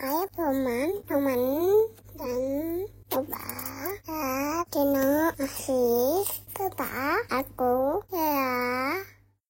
Ayo teman dan coba Dino ngasih kepada aku